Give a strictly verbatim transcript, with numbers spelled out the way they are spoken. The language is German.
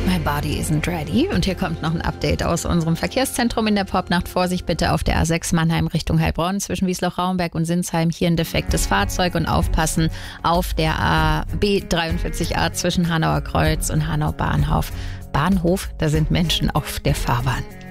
My body isn't ready. Und hier kommt noch ein Update aus unserem Verkehrszentrum in der Popnacht. Vorsicht bitte auf der A sechs Mannheim Richtung Heilbronn zwischen Wiesloch-Raumberg und Sinsheim. Hier ein defektes Fahrzeug und aufpassen auf der A B dreiundvierzig A zwischen Hanauer Kreuz und Hanau Bahnhof. Bahnhof, da sind Menschen auf der Fahrbahn.